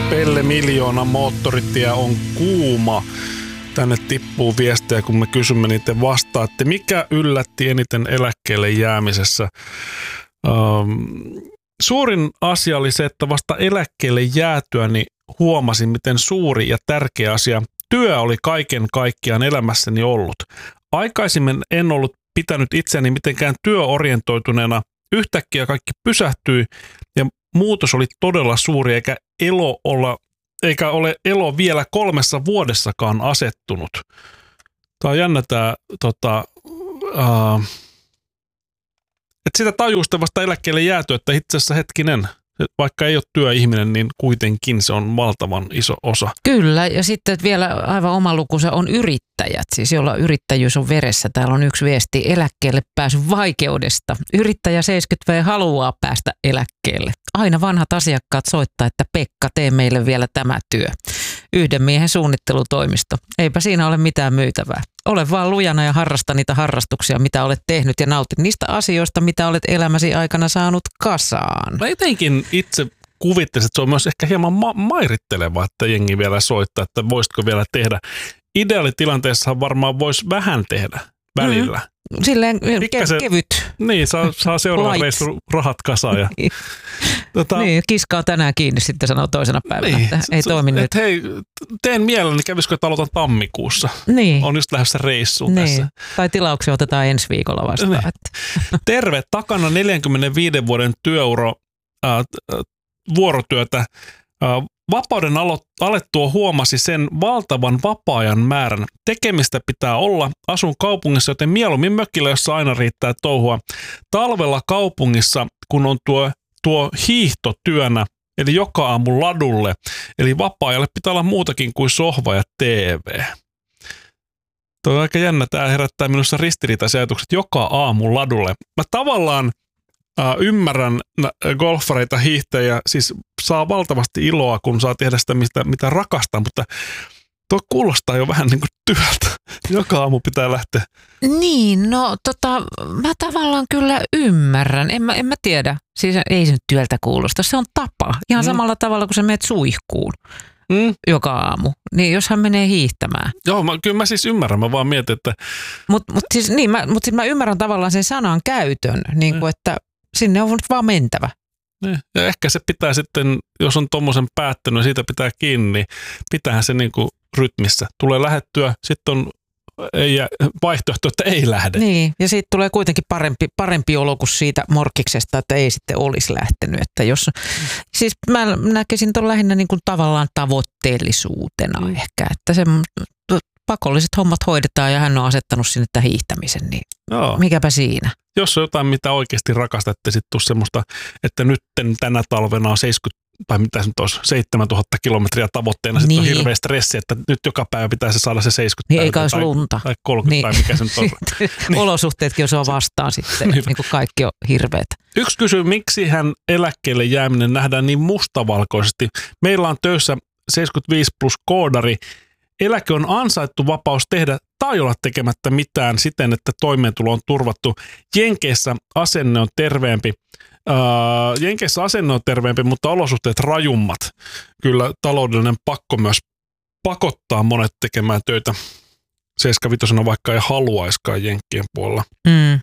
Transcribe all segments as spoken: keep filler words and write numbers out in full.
Pelle Miljoona moottoritie on kuuma. Tänne tippuu viestejä, kun me kysymme niitä vastaatte. Mikä yllätti eniten eläkkeelle jäämisessä? Ähm, suurin asia oli se, että vasta eläkkeelle jäätyäni huomasin, miten suuri ja tärkeä asia työ oli kaiken kaikkiaan elämässäni ollut. Aikaisemmin en ollut pitänyt itseäni mitenkään työorientoituneena. Yhtäkkiä kaikki pysähtyi ja muutos oli todella suuri, eikä elo olla, eikä ole elo vielä kolmessa vuodessakaan asettunut. Tämä on jännä tämä, tota, uh, että sitä tajuusta vasta eläkkeelle jääty, että itse asiassa hetkinen, vaikka ei ole työihminen, niin kuitenkin se on valtavan iso osa. Kyllä, ja sitten vielä aivan oma lukunsa on yrittäjät, siis jolla yrittäjyys on veressä. Täällä on yksi viesti eläkkeelle pääsyn vaikeudesta. Yrittäjä seitsemänkymmentä vuotias haluaa päästä eläkkeelle. Aina vanhat asiakkaat soittaa, että Pekka, tee meille vielä tämä työ. Yhden miehen suunnittelutoimisto. Eipä siinä ole mitään myytävää. Ole vaan lujana ja harrasta niitä harrastuksia, mitä olet tehnyt ja nautit niistä asioista, mitä olet elämäsi aikana saanut kasaan. Mä jotenkin itse kuvittelisin, että se on myös ehkä hieman ma- mairitteleva, että jengi vielä soittaa, että voisitko vielä tehdä. Ideaalitilanteessa varmaan voisi vähän tehdä välillä. Mm. Silleen Pikkasen, kevyt. Niin, saa, saa seuraavan reissun rahat kasaan. Ja, tota, niin, kiskaa tänään kiinni sitten sanoo toisena päivänä, niin, että ei se, toimi nyt. Hei, teen mielelläni, kävisikö, että aloitan tammikuussa. Niin. On just lähdössä reissuun niin. Tässä. Tai tilauksia otetaan ensi viikolla vastaan. Niin. Että. Terve, takana neljänkymmenenviiden vuoden työuro, äh, vuorotyötä. Äh, Vapauden alo- alettua huomasi sen valtavan vapaa-ajan määrän. Tekemistä pitää olla. Asun kaupungissa, joten mieluummin mökillä, jossa aina riittää touhua. Talvella kaupungissa, kun on tuo, tuo hiihtotyönä, eli joka aamu ladulle. Eli vapaa-ajalle pitää olla muutakin kuin sohva ja T V. Tuo on aika jännä. Tämä herättää minussa ristiriitaisia ajatukset joka aamu ladulle. Mä tavallaan Uh, ymmärrän golfareita, hiihtäjiä, siis saa valtavasti iloa, kun saa tehdä sitä, mitä, mitä rakastaa, mutta tuo kuulostaa jo vähän niin kuin työltä. Joka aamu pitää lähteä. Niin, no tota, mä tavallaan kyllä ymmärrän. En mä, en mä tiedä. Siis ei se nyt työltä kuulosta. Se on tapa. Ihan mm. samalla tavalla kuin sä menet suihkuun mm. joka aamu. Niin jos hän menee hiihtämään. Joo, mä, kyllä mä siis ymmärrän. Mä vaan mietin, että... Mutta mut siis, niin, mä, mut siis mä ymmärrän tavallaan sen sanan käytön, niin kuin, mm. että sinne on vaan mentävä. Ja ehkä se pitää sitten, jos on tommosen päättänyt ja siitä pitää kiinni, niin pitäähän se niin kuin rytmissä. Tulee lähettyä, sitten on ei, vaihtoehto, että ei lähde. Niin, ja siitä tulee kuitenkin parempi, parempi olo kuin siitä morkkiksesta, että ei sitten olisi lähtenyt. Että jos, siis mä näkisin tuon lähinnä niin kuin tavallaan tavoitteellisuutena mm. ehkä, että se pakolliset hommat hoidetaan ja hän on asettanut sinne tämän hiihtämisen, niin joo. Mikäpä siinä. Jos on jotain, mitä oikeasti rakastatte, sitten tuu semmoista, että nyt tänä talvena on seitsemänkymmentä, tai mitä se nyt olisi, seitsemäntuhatta kilometriä tavoitteena, sitten niin. On hirveä stressi, että nyt joka päivä pitäisi saada se seitsemänkymmentä niin, eikä olisi lunta. Tai kolmekymmentä niin. Tai mikä se nyt on. Niin. Olosuhteetkin on vastaan sitten, niin kuin kaikki on hirveätä. Yksi kysyy, miksi hän eläkkeelle jääminen nähdään niin mustavalkoisesti. Meillä on töissä seitsemänkymmentäviisi plus koodari. Eläke on ansaittu vapaus tehdä tai olla tekemättä mitään siten, että toimeentulo on turvattu. Jenkeissä asenne on terveempi. Uh, Jenkeissä asenne on terveempi, mutta olosuhteet rajummat. Kyllä taloudellinen pakko myös pakottaa monet tekemään töitä. seitsemänkymmentäviisi vaikka ei haluaiskaan Jenkkien puolella. Mm.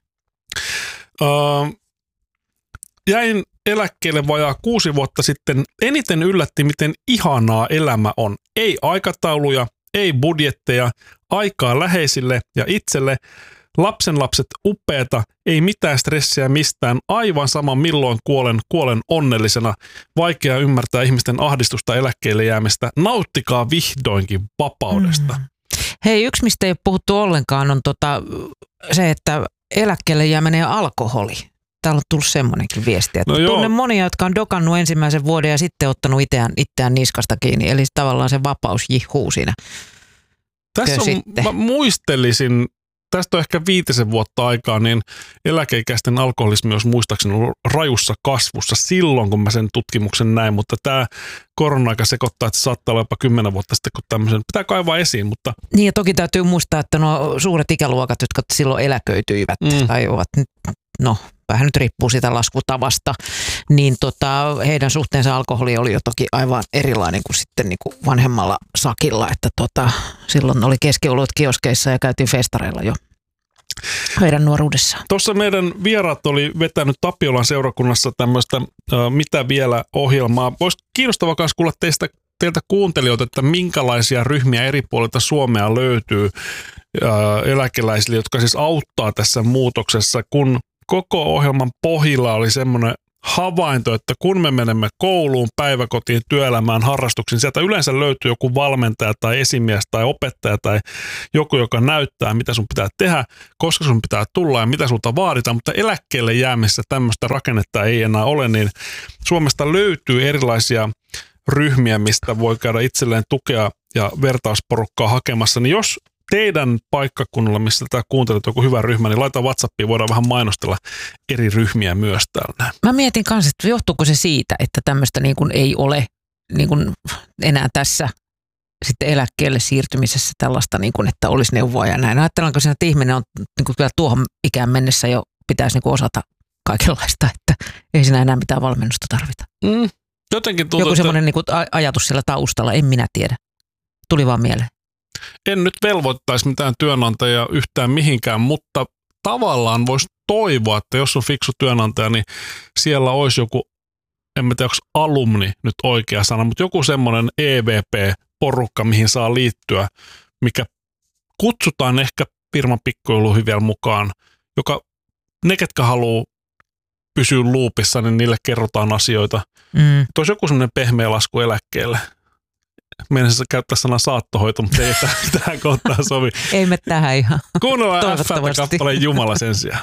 Uh, jäin eläkkeelle vajaa kuusi vuotta sitten. Eniten yllätti, miten ihanaa elämä on. Ei aikatauluja, ei budjetteja, aikaa läheisille ja itselle. Lapsenlapset upeeta, ei mitään stressiä mistään, aivan sama milloin kuolen, kuolen onnellisena. Vaikea ymmärtää ihmisten ahdistusta eläkkeelle jäämistä. Nauttikaa vihdoinkin vapaudesta. Mm. Hei, yksi mistä ei ole puhuttu ollenkaan on tota, se, että eläkkeelle jääminen ja alkoholi. Täällä on tullut semmoinenkin viesti, että no tunnen monia, jotka on dokannut ensimmäisen vuoden ja sitten ottanut itseään, itseään niskasta kiinni. Eli tavallaan se vapaus jihuu siinä. Tässä on, mä muistelisin, tästä on ehkä viitisen vuotta aikaa, niin eläkeikäisten alkoholismi olisi muistaakseni ollut rajussa kasvussa silloin, kun mä sen tutkimuksen näin, mutta tämä korona-aika sekoittaa, että se saattaa olla jopa kymmenen vuotta sitten, kun tämmöisen pitää kaivaa esiin. Mutta... Niin ja toki täytyy muistaa, että nuo suuret ikäluokat, jotka silloin eläköityivät mm. tai ovat nyt no vähän nyt riippuu siitä laskutavasta, niin tota, heidän suhteensa alkoholi oli jo toki aivan erilainen kuin sitten niin kuin vanhemmalla sakilla, että tota, silloin oli keskiolut kioskeissa ja käytiin festareilla jo heidän nuoruudessaan. Tuossa meidän vieraat oli vetänyt Tapiolan seurakunnassa tämmöistä äh, Mitä vielä -ohjelmaa. Voisi kiinnostavaa myös kuulla teistä, teiltä kuuntelijoita, että minkälaisia ryhmiä eri puolilta Suomea löytyy äh, eläkeläisille, jotka siis auttaa tässä muutoksessa, kun koko ohjelman pohjilla oli semmoinen havainto, että kun me menemme kouluun, päiväkotiin, työelämään, harrastuksiin, sieltä yleensä löytyy joku valmentaja tai esimies tai opettaja tai joku, joka näyttää, mitä sun pitää tehdä, koska sun pitää tulla ja mitä sulta vaaditaan, mutta eläkkeelle jäämissä tämmöistä rakennetta ei enää ole, niin Suomesta löytyy erilaisia ryhmiä, mistä voi käydä itselleen tukea ja vertausporukkaa hakemassa, niin jos teidän paikkakunnalla, missä tätä kuuntelet joku hyvä ryhmä, niin laita WhatsAppiin, voidaan vähän mainostella eri ryhmiä myös täällä. Mä mietin kanssa, että johtuuko se siitä, että tämmöistä niin kuin ei ole niin kuin enää tässä sitten eläkkeelle siirtymisessä tällaista, niin kuin, että olisi neuvoa ja näin. Ajatellaanko siinä, että ihminen on niin kuin kyllä tuohon ikään mennessä jo pitäisi niin kuin osata kaikenlaista, että ei siinä enää mitään valmennusta tarvita. Mm, jotenkin tuntuu, joku semmoinen niin kuin ajatus siellä taustalla, en minä tiedä. Tuli vaan mieleen. En nyt velvoittaisi mitään työnantajaa yhtään mihinkään, mutta tavallaan voisi toivoa, että jos on fiksu työnantaja, niin siellä olisi joku, en tiedä onko alumni nyt oikea sana, mutta joku semmoinen E V P-porukka, mihin saa liittyä, mikä kutsutaan ehkä firman pikkujouluihin vielä mukaan, joka ne, ketkä haluaa pysyä luupissa, niin niille kerrotaan asioita. Mm. Olisi joku semmoinen pehmeä lasku eläkkeelle. Meinasin käyttää sanaa saattohoito, mutta ei tähän kohtaan sovi. Ei me tähän ihan. Kuunnellaan F-kappaleen Jumala sen sijaan.